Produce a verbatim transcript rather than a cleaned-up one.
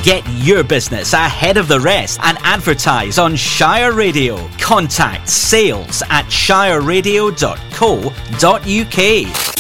Get your business ahead of the rest and advertise on Shire Radio. Contact sales at shire radio dot co dot uk.